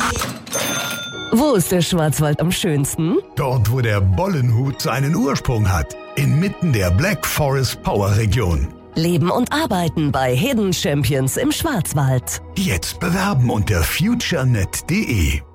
Wo ist der Schwarzwald am schönsten? Dort, wo der Bollenhut seinen Ursprung hat. Inmitten der Black Forest Power Region. Leben und arbeiten bei Hidden Champions im Schwarzwald. Jetzt bewerben unter futurenet.de.